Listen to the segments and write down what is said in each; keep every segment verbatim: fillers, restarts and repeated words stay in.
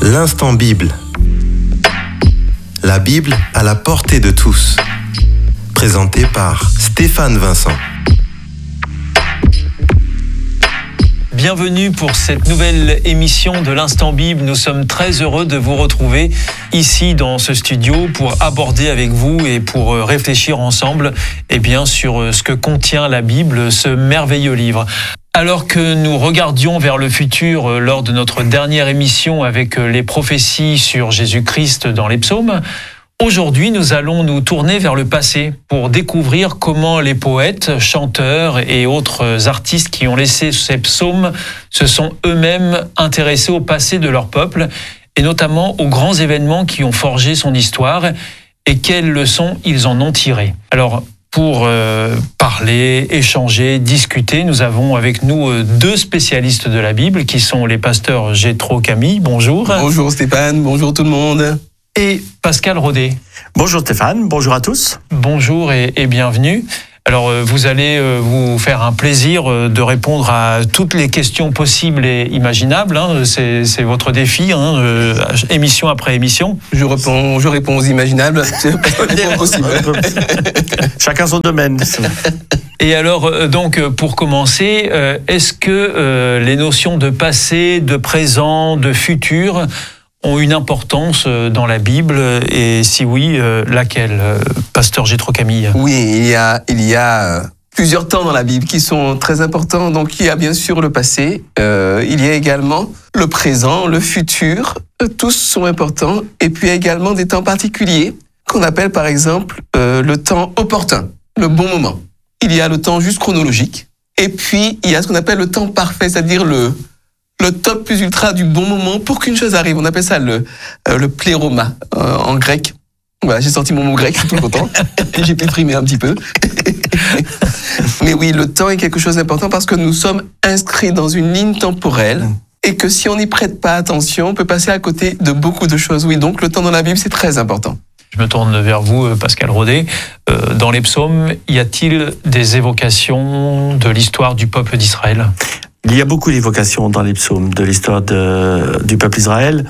L'instant Bible. La Bible à la portée de tous. Présenté par Stéphane Vincent. Bienvenue pour cette nouvelle émission de l'Instant Bible. Nous sommes très heureux de vous retrouver ici dans ce studio pour aborder avec vous et pour réfléchir ensemble eh bien, sur ce que contient la Bible, ce merveilleux livre. Alors que nous regardions vers le futur lors de notre dernière émission avec les prophéties sur Jésus-Christ dans les psaumes, aujourd'hui, nous allons nous tourner vers le passé pour découvrir comment les poètes, chanteurs et autres artistes qui ont laissé ces psaumes se sont eux-mêmes intéressés au passé de leur peuple et notamment aux grands événements qui ont forgé son histoire et quelles leçons ils en ont tirées. Alors, pour euh, parler, échanger, discuter, nous avons avec nous euh, deux spécialistes de la Bible qui sont les pasteurs Jétro Camille. Bonjour. Bonjour Stéphane, bonjour tout le monde. Et Pascal Rodet. Bonjour Stéphane, bonjour à tous. Bonjour et, et bienvenue. Alors vous allez vous faire un plaisir de répondre à toutes les questions possibles et imaginables. Hein. C'est, c'est votre défi, hein, euh, émission après émission. Je réponds, je réponds aux imaginables, c'est pas possible. Chacun son domaine. Et alors, donc, pour commencer, est-ce que les notions de passé, de présent, de futur ont une importance dans la Bible, et si oui, laquelle, pasteur Jétro Camille? Oui, il y a, il y a plusieurs temps dans la Bible qui sont très importants. Donc il y a bien sûr le passé, euh, il y a également le présent, le futur, tous sont importants. Et puis il y a également des temps particuliers qu'on appelle par exemple euh, le temps opportun, le bon moment. Il y a le temps juste chronologique, et puis il y a ce qu'on appelle le temps parfait, c'est-à-dire le le top plus ultra du bon moment pour qu'une chose arrive. On appelle ça le, euh, le pléroma euh, en grec. Voilà, j'ai sorti mon mot grec, je suis tout content. J'ai pétrimé un petit peu. Mais oui, le temps est quelque chose d'important parce que nous sommes inscrits dans une ligne temporelle et que si on n'y prête pas attention, on peut passer à côté de beaucoup de choses. Oui, donc le temps dans la Bible, c'est très important. Je me tourne vers vous, Pascal Rodet. Euh, dans les psaumes, y a-t-il des évocations de l'histoire du peuple d'Israël ? Il y a beaucoup d'évocations dans les psaumes de l'histoire de, du peuple d'Israël,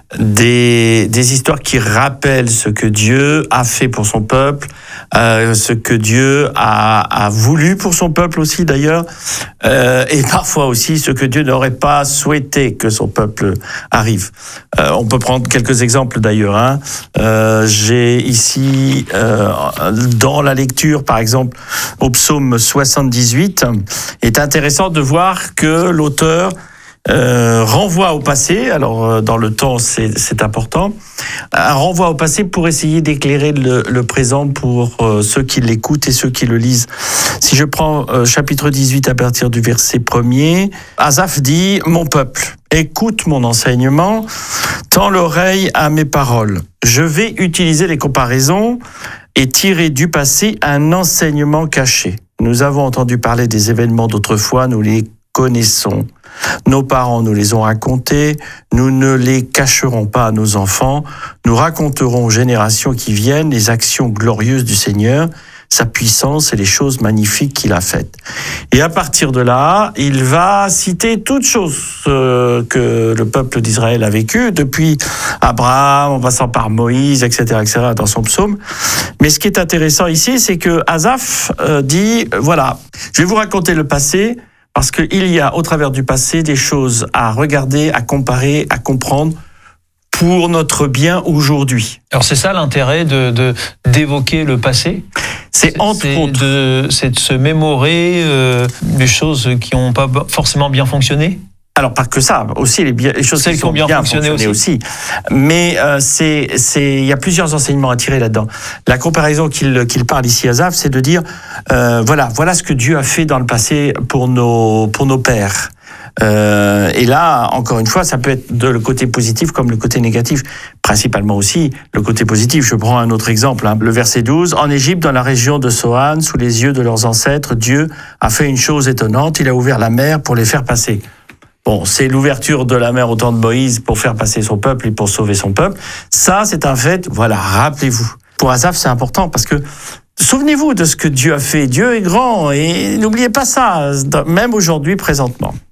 des, des histoires qui rappellent ce que Dieu a fait pour son peuple, euh, ce que Dieu a, a voulu pour son peuple aussi d'ailleurs, euh, et parfois aussi ce que Dieu n'aurait pas souhaité que son peuple arrive. Euh, on peut prendre quelques exemples d'ailleurs. Hein. Euh, j'ai ici, euh, dans la lecture par exemple, au psaume soixante-dix-huit, est intéressant de voir que que l'auteur euh, renvoie au passé. Alors, euh, dans le temps, c'est, c'est important. Un renvoi au passé pour essayer d'éclairer le, le présent pour euh, ceux qui l'écoutent et ceux qui le lisent. Si je prends euh, chapitre dix-huit à partir du verset premier, Asaph dit « Mon peuple, écoute mon enseignement, tends l'oreille à mes paroles. Je vais utiliser les comparaisons et tirer du passé un enseignement caché. Nous avons entendu parler des événements d'autrefois, nous les connaissons. Nos parents nous les ont racontés, nous ne les cacherons pas à nos enfants, nous raconterons aux générations qui viennent les actions glorieuses du Seigneur, sa puissance et les choses magnifiques qu'il a faites. » Et à partir de là, il va citer toutes choses euh, que le peuple d'Israël a vécues, depuis Abraham, en passant par Moïse, et cetera, et cetera, dans son psaume. Mais ce qui est intéressant ici, c'est que Asaph euh, dit, voilà, je vais vous raconter le passé, parce qu'il y a, au travers du passé, des choses à regarder, à comparer, à comprendre pour notre bien aujourd'hui. Alors c'est ça l'intérêt de, de, d'évoquer le passé ? C'est, c'est entre c'est autres... De, c'est de se mémorer euh, des choses qui n'ont pas forcément bien fonctionné ? Alors pas que ça, aussi les, bien, les choses Celles qui ont bien, bien fonctionné, fonctionné aussi. aussi. Mais euh, c'est, c'est, il y a plusieurs enseignements à tirer là-dedans. La comparaison qu'il, qu'il parle ici à Asaph, c'est de dire, euh, voilà, voilà ce que Dieu a fait dans le passé pour nos, pour nos pères. Euh, et là, encore une fois, ça peut être de le côté positif comme le côté négatif. Principalement aussi le côté positif. Je prends un autre exemple, hein. Le verset douze. En Égypte, dans la région de Sohan, sous les yeux de leurs ancêtres, Dieu a fait une chose étonnante. Il a ouvert la mer pour les faire passer. Bon, c'est l'ouverture de la mer au temps de Moïse pour faire passer son peuple et pour sauver son peuple. Ça, c'est un fait. Voilà, rappelez-vous. Pour Asaph, c'est important parce que souvenez-vous de ce que Dieu a fait. Dieu est grand et n'oubliez pas ça, même aujourd'hui, présentement.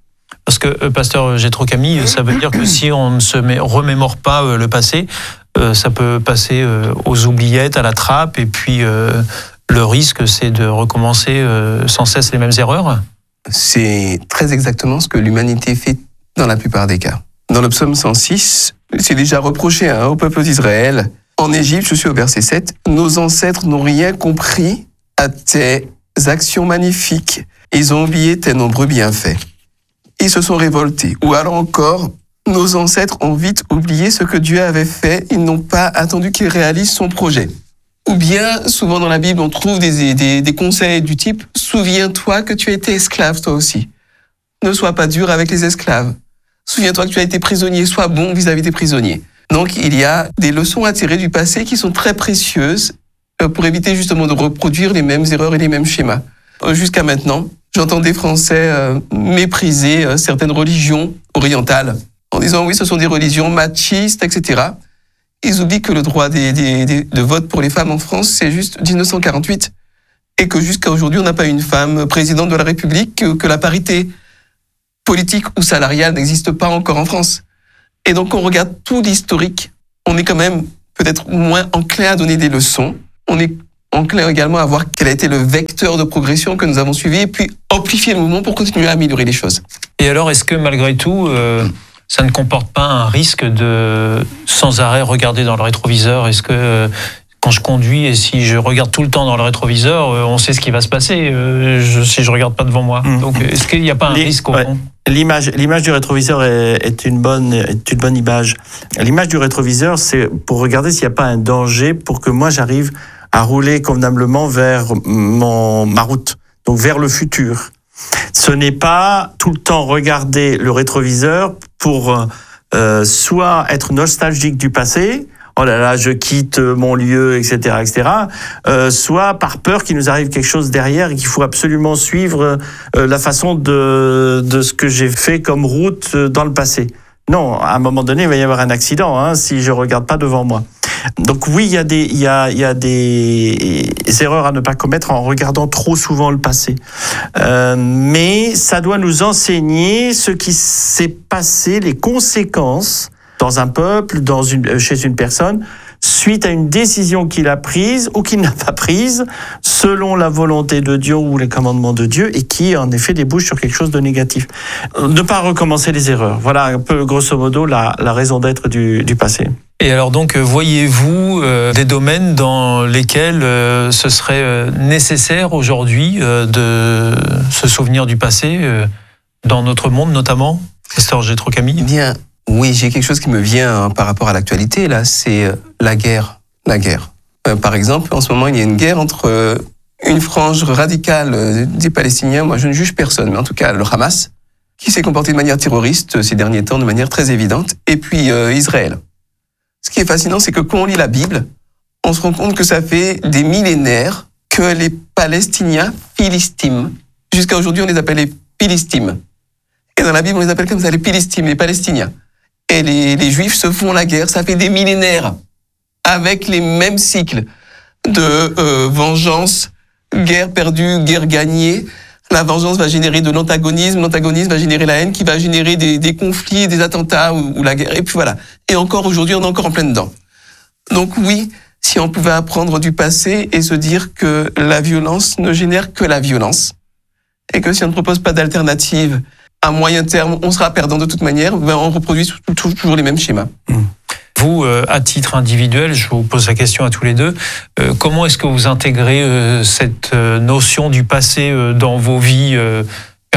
Parce que, euh, pasteur Jétro Camille, ça veut dire que si on ne se met, remémore pas euh, le passé, euh, ça peut passer euh, aux oubliettes, à la trappe, et puis euh, le risque, c'est de recommencer euh, sans cesse les mêmes erreurs. C'est très exactement ce que l'humanité fait dans la plupart des cas. Dans le psaume cent six, c'est déjà reproché hein, au peuple d'Israël. En Égypte, je suis au verset sept, « Nos ancêtres n'ont rien compris à tes actions magnifiques. Ils ont oublié tes nombreux bienfaits. Ils se sont révoltés. » Ou alors encore, « Nos ancêtres ont vite oublié ce que Dieu avait fait. Ils n'ont pas attendu qu'il réalise son projet. » Ou bien, souvent dans la Bible, on trouve des, des, des conseils du type « Souviens-toi que tu as été esclave toi aussi. Ne sois pas dur avec les esclaves. Souviens-toi que tu as été prisonnier. Sois bon vis-à-vis des prisonniers. » Donc, il y a des leçons à tirer du passé qui sont très précieuses pour éviter justement de reproduire les mêmes erreurs et les mêmes schémas. Jusqu'à maintenant, j'entends des Français euh, mépriser euh, certaines religions orientales en disant oui, ce sont des religions machistes, et cetera. Ils oublient que le droit des, des, des, de vote pour les femmes en France, c'est juste dix-neuf cent quarante-huit et que jusqu'à aujourd'hui, on n'a pas une femme présidente de la République, que, que la parité politique ou salariale n'existe pas encore en France. Et donc, quand on regarde tout l'historique, on est quand même peut-être moins enclin à donner des leçons. On est enclin également à voir quel a été le vecteur de progression que nous avons suivi et puis amplifier le mouvement pour continuer à améliorer les choses. Et alors, est-ce que malgré tout, euh, ça ne comporte pas un risque de sans arrêt regarder dans le rétroviseur ? Est-ce que euh, quand je conduis et si je regarde tout le temps dans le rétroviseur, euh, on sait ce qui va se passer euh, je, si je regarde pas devant moi. Mmh. Donc, est-ce qu'il n'y a pas un Les, risque au ouais. fond ? L'image, l'image du rétroviseur est, est, une bonne, est une bonne image. L'image du rétroviseur, c'est pour regarder s'il n'y a pas un danger pour que moi j'arrive à rouler convenablement vers mon, ma route, donc vers le futur. Ce n'est pas tout le temps regarder le rétroviseur pour euh, soit être nostalgique du passé, oh là là, je quitte mon lieu, et cetera, et cetera. Euh, soit par peur qu'il nous arrive quelque chose derrière et qu'il faut absolument suivre euh, la façon de de ce que j'ai fait comme route dans le passé. Non, à un moment donné, il va y avoir un accident hein, si je regarde pas devant moi. Donc oui, il y a des il y a il y a des erreurs à ne pas commettre en regardant trop souvent le passé. Euh, mais ça doit nous enseigner ce qui s'est passé, les conséquences dans un peuple, dans une, chez une personne, suite à une décision qu'il a prise ou qu'il n'a pas prise, selon la volonté de Dieu ou les commandements de Dieu, et qui, en effet, débouche sur quelque chose de négatif. Ne pas recommencer les erreurs. Voilà un peu, grosso modo, la, la raison d'être du, du passé. Et alors donc, voyez-vous euh, des domaines dans lesquels euh, ce serait euh, nécessaire aujourd'hui euh, de se souvenir du passé, euh, dans notre monde notamment ? Pasteur Jétro Camille ? Bien. Oui, j'ai quelque chose qui me vient hein, par rapport à l'actualité, là, c'est euh, la guerre. La guerre. Euh, par exemple, en ce moment, il y a une guerre entre euh, une frange radicale euh, des Palestiniens, moi je ne juge personne, mais en tout cas le Hamas, qui s'est comporté de manière terroriste euh, ces derniers temps, de manière très évidente, et puis euh, Israël. Ce qui est fascinant, c'est que quand on lit la Bible, on se rend compte que ça fait des millénaires que les Palestiniens philistines, jusqu'à aujourd'hui on les appelle les philistines. Et dans la Bible, on les appelle comme ça, les philistines, les Palestiniens. Et les, les Juifs se font la guerre, ça fait des millénaires, avec les mêmes cycles de euh, vengeance, guerre perdue, guerre gagnée. La vengeance va générer de l'antagonisme, l'antagonisme va générer la haine, qui va générer des, des conflits, des attentats ou, ou la guerre. Et puis voilà. Et encore aujourd'hui, on est encore en plein dedans. Donc oui, si on pouvait apprendre du passé et se dire que la violence ne génère que la violence, et que si on ne propose pas d'alternative à moyen terme, on sera perdant de toute manière, ben on reproduit toujours les mêmes schémas. Vous, euh, à titre individuel, je vous pose la question à tous les deux, euh, comment est-ce que vous intégrez euh, cette euh, notion du passé euh, dans vos vies euh, personnelles ?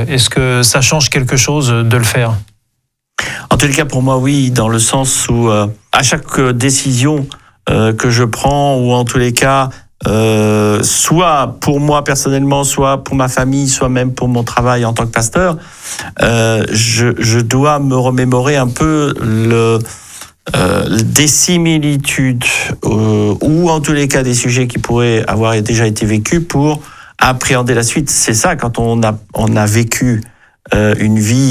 Est-ce que ça change quelque chose de le faire ? En tout cas, pour moi, oui, dans le sens où euh, à chaque décision euh, que je prends, ou en tous les cas, Euh, soit pour moi personnellement, soit pour ma famille, soit même pour mon travail en tant que pasteur, euh, je, je dois me remémorer un peu le, euh, des similitudes euh, ou en tous les cas des sujets qui pourraient avoir déjà été vécus pour appréhender la suite. C'est ça, quand on a, on a vécu euh, une vie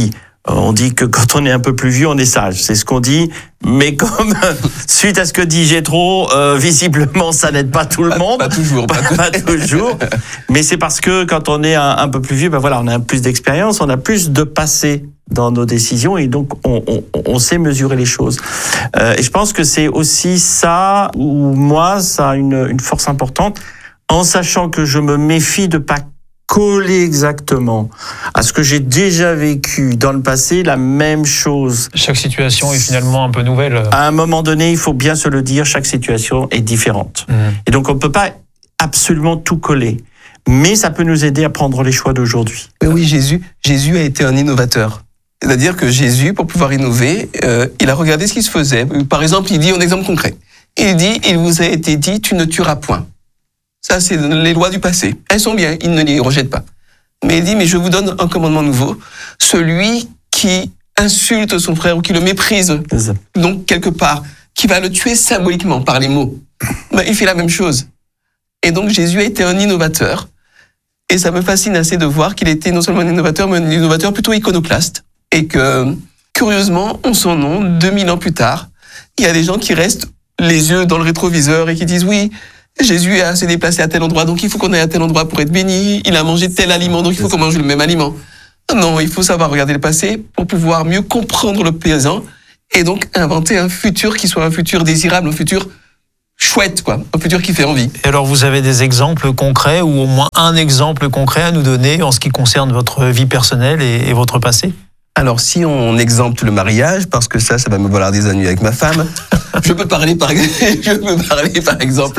On dit que quand on est un peu plus vieux, on est sage. C'est ce qu'on dit. Mais comme, suite à ce que dit Jétro, euh, visiblement, ça n'aide pas tout le monde. Pas, pas toujours. Pas, pas toujours. Mais c'est parce que quand on est un, un peu plus vieux, ben voilà, on a plus d'expérience, on a plus de passé dans nos décisions et donc on, on, on sait mesurer les choses. Euh, et je pense que c'est aussi ça où moi, ça a une, une force importante, en sachant que je me méfie de pas coller exactement à ce que j'ai déjà vécu dans le passé, la même chose. Chaque situation est finalement un peu nouvelle. À un moment donné, il faut bien se le dire, chaque situation est différente. Mmh. Et donc, on ne peut pas absolument tout coller. Mais ça peut nous aider à prendre les choix d'aujourd'hui. Mais oui, Jésus, Jésus a été un innovateur. C'est-à-dire que Jésus, pour pouvoir innover, euh, il a regardé ce qui se faisait. Par exemple, il dit, un exemple concret, il dit, il vous a été dit, tu ne tueras point. Ça, c'est les lois du passé. Elles sont bien, il ne les rejette pas. Mais il dit, mais je vous donne un commandement nouveau. Celui qui insulte son frère ou qui le méprise, donc quelque part, qui va le tuer symboliquement par les mots, ben, il fait la même chose. Et donc Jésus a été un innovateur. Et ça me fascine assez de voir qu'il était non seulement un innovateur, mais un innovateur plutôt iconoclaste. Et que, curieusement, en son nom, deux mille ans plus tard, il y a des gens qui restent les yeux dans le rétroviseur et qui disent, oui, Jésus s'est déplacé à tel endroit, donc il faut qu'on aille à tel endroit pour être béni. Il a mangé tel aliment, donc il faut qu'on mange le même aliment. Non, il faut savoir regarder le passé pour pouvoir mieux comprendre le présent et donc inventer un futur qui soit un futur désirable, un futur chouette, quoi, un futur qui fait envie. Et alors, vous avez des exemples concrets ou au moins un exemple concret à nous donner en ce qui concerne votre vie personnelle et, et votre passé ? Alors, si on exempte le mariage, parce que ça, ça va me valoir des ennuis avec ma femme, je peux parler par, je peux parler par exemple,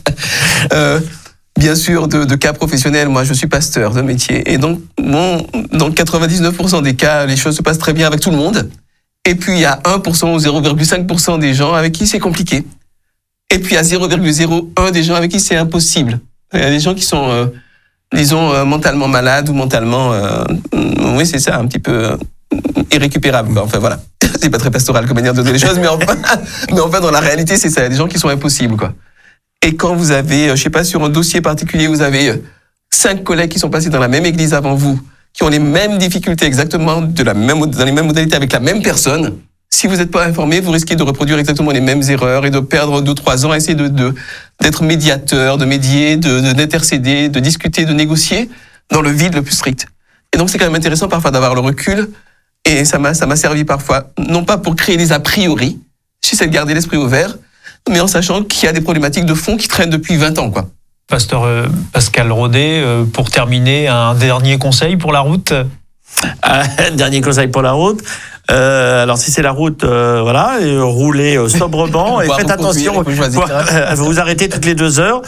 euh, bien sûr, de, de cas professionnels. Moi, je suis pasteur de métier. Et donc, bon, dans quatre-vingt-dix-neuf pour cent des cas, les choses se passent très bien avec tout le monde. Et puis, il y a un pour cent ou zéro virgule cinq pour cent des gens avec qui c'est compliqué. Et puis, il y a zéro virgule zéro un des gens avec qui c'est impossible. Il y a des gens qui sont, euh, disons, euh, mentalement malades ou mentalement... Euh, oui, c'est ça, un petit peu... Euh, irrécupérable. Enfin voilà, c'est pas très pastoral comme manière de donner les choses, mais enfin, mais enfin dans la réalité c'est ça, il y a des gens qui sont impossibles quoi. Et quand vous avez, je sais pas, sur un dossier particulier, vous avez cinq collègues qui sont passés dans la même église avant vous, qui ont les mêmes difficultés exactement, de la même, dans les mêmes modalités avec la même personne, si vous n'êtes pas informé, vous risquez de reproduire exactement les mêmes erreurs et de perdre deux trois ans à essayer de, de d'être médiateur, de médier, de, de d'intercéder, de discuter, de négocier dans le vide le plus strict. Et donc c'est quand même intéressant parfois d'avoir le recul. Et ça m'a, ça m'a servi parfois, non pas pour créer des a priori, j'essaie de garder l'esprit ouvert, mais en sachant qu'il y a des problématiques de fond qui traînent depuis vingt ans, quoi. Pasteur euh, Pascal Rodet, euh, pour terminer, un dernier conseil pour la route ? Un dernier conseil pour la route. Euh, alors si c'est la route, euh, voilà, et roulez euh, sobrement et faites attention. Vous, euh, vous arrêtez toutes les deux heures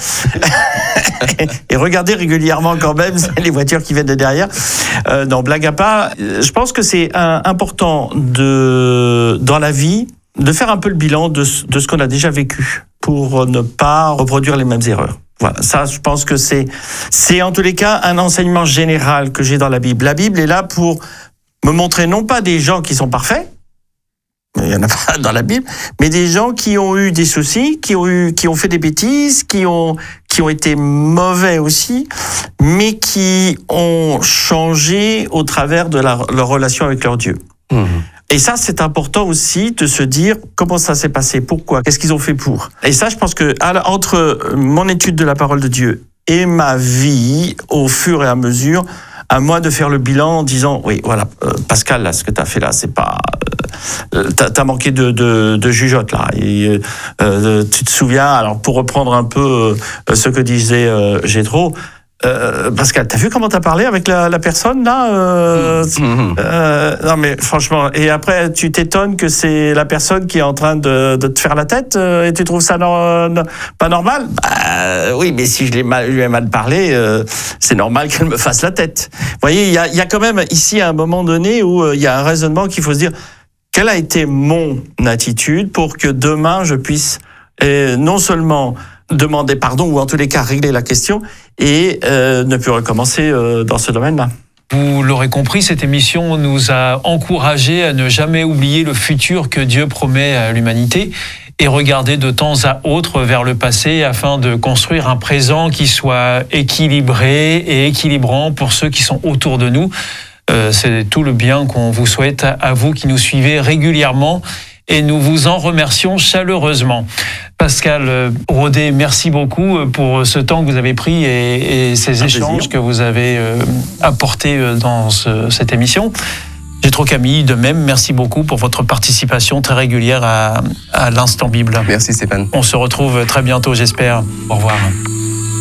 et regardez régulièrement quand même les voitures qui viennent de derrière. Euh, non, blague à part, je pense que c'est un, important de dans la vie de faire un peu le bilan de, de ce qu'on a déjà vécu pour ne pas reproduire les mêmes erreurs. Voilà, ça, je pense que c'est c'est en tous les cas un enseignement général que j'ai dans la Bible. La Bible est là pour me montrer non pas des gens qui sont parfaits, il n'y en a pas dans la Bible, mais des gens qui ont eu des soucis, qui ont eu, qui ont fait des bêtises, qui ont, qui ont été mauvais aussi, mais qui ont changé au travers de la, leur relation avec leur Dieu. Mmh. Et ça, c'est important aussi de se dire comment ça s'est passé, pourquoi, qu'est-ce qu'ils ont fait pour. Et ça, je pense que entre mon étude de la parole de Dieu et ma vie, au fur et à mesure, à moi de faire le bilan en disant oui voilà euh, Pascal, là ce que t'as fait là c'est pas euh, t'as, t'as manqué de, de, de jugeote là et, euh, tu te souviens, alors pour reprendre un peu euh, ce que disait euh, Jétro, Euh, Pascal, t'as vu comment t'as parlé avec la, la personne là euh, mmh. euh, Non mais franchement, et après tu t'étonnes que c'est la personne qui est en train de, de te faire la tête euh, et tu trouves ça no, no, pas normal? Bah oui, mais si je l'ai mal, lui ai mal parlé, euh, c'est normal qu'elle me fasse la tête. Vous voyez, il y a, y a quand même ici un moment donné où il euh, y a un raisonnement qu'il faut se dire quelle a été mon attitude pour que demain je puisse euh, non seulement demander pardon ou en tous les cas régler la question et euh, ne plus recommencer euh, dans ce domaine-là. Vous l'aurez compris, cette émission nous a encouragés à ne jamais oublier le futur que Dieu promet à l'humanité et regarder de temps à autre vers le passé afin de construire un présent qui soit équilibré et équilibrant pour ceux qui sont autour de nous. Euh, c'est tout le bien qu'on vous souhaite à vous qui nous suivez régulièrement. Et nous vous en remercions chaleureusement. Pascal Rodet, merci beaucoup pour ce temps que vous avez pris et, et ces Un échanges plaisir. que vous avez euh, apportés dans ce, cette émission. Gétro Camille, de même, merci beaucoup pour votre participation très régulière à, à l'Instant Bible. Merci Stéphane. On se retrouve très bientôt, j'espère. Au revoir.